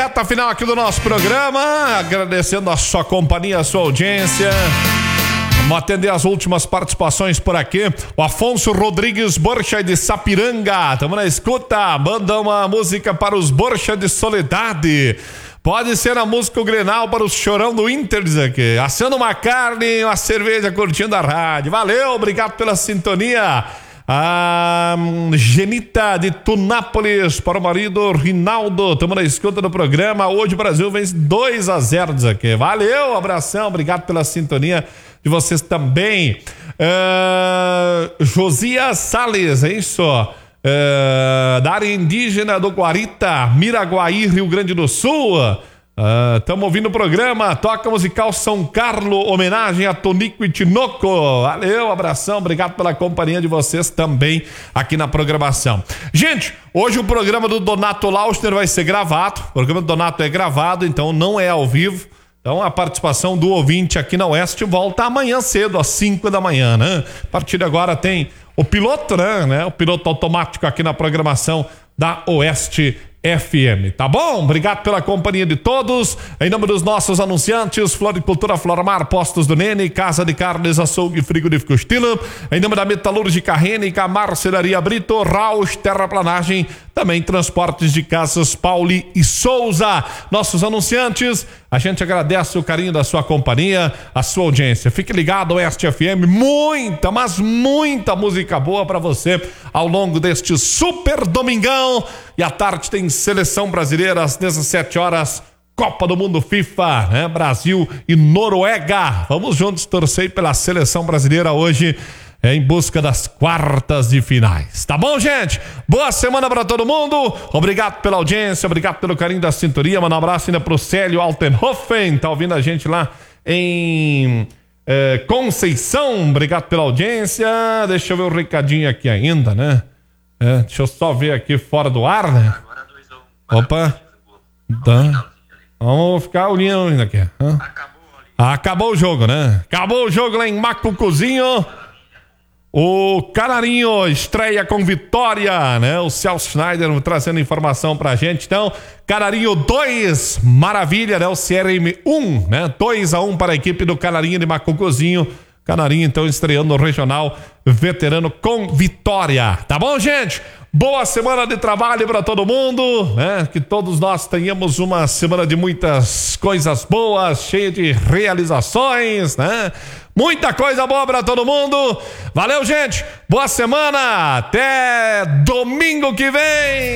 Reta final aqui do nosso programa, agradecendo a sua companhia, a sua audiência. Vamos atender as últimas participações por aqui. O Afonso Rodrigues Borcha de Sapiranga, estamos na escuta. Manda uma música para os Borcha de Soledade. Pode ser a música o Grenal para o Chorão do Inter, diz aqui. Assando uma carne, uma cerveja, curtindo a rádio. Valeu, obrigado pela sintonia. A Genita de Tunápolis, para o marido Rinaldo, estamos na escuta do programa. Hoje o Brasil vence 2-0, diz aqui. Valeu, abração, obrigado pela sintonia de vocês também. Josias Salles, é isso? Da área indígena do Guarita, Miraguaí, Rio Grande do Sul. Estamos ouvindo o programa Toca Musical São Carlos, homenagem a Tonico e Tinoco. Valeu, abração, obrigado pela companhia de vocês também aqui na programação. Gente, hoje o programa do Donato Lauschner vai ser gravado. O programa do Donato é gravado, então não é ao vivo. Então a participação do ouvinte aqui na Oeste volta amanhã cedo, às 5 da manhã, né? A partir de agora tem o piloto, né? O piloto automático aqui na programação da Oeste FM, tá bom? Obrigado pela companhia de todos. Em nome dos nossos anunciantes, Floricultura Flormar, Postos do Nene, Casa de Carnes, Açougue e Frigorífico Estilo. Em nome da Metalúrgica Rênica, Marcenaria Brito, Raus, Terraplanagem, também Transportes de Casas Pauli e Souza. Nossos anunciantes, a gente agradece o carinho da sua companhia, a sua audiência. Fique ligado ao Oeste FM, muita, mas muita música boa para você ao longo deste super domingão. E à tarde tem Seleção Brasileira às 17 horas, Copa do Mundo FIFA, né? Brasil e Noruega. Vamos juntos torcer pela Seleção Brasileira hoje, em busca das quartas de finais. Tá bom, gente? Boa semana para todo mundo. Obrigado pela audiência, obrigado pelo carinho da sintonia. Manda um abraço ainda pro Célio Altenhofen, tá ouvindo a gente lá em Conceição. Obrigado pela audiência. Deixa eu ver o recadinho aqui ainda, né? Deixa eu só ver aqui fora do ar, né? Opa. Tá. Vamos ficar olhando aqui. Acabou o jogo, né? Acabou o jogo lá em Macucuzinho. O Canarinho estreia com vitória, né? O Celso Schneider trazendo informação pra gente. Então, Canarinho 2, maravilha, né? O CRM 1, né? 2-1 para a equipe do Canarinho de Macucuzinho. Canarinho, então, estreando no Regional Veterano com vitória. Tá bom, gente? Boa semana de trabalho para todo mundo, né? Que todos nós tenhamos uma semana de muitas coisas boas, cheia de realizações, né? Muita coisa boa para todo mundo. Valeu, gente. Boa semana. Até domingo que vem.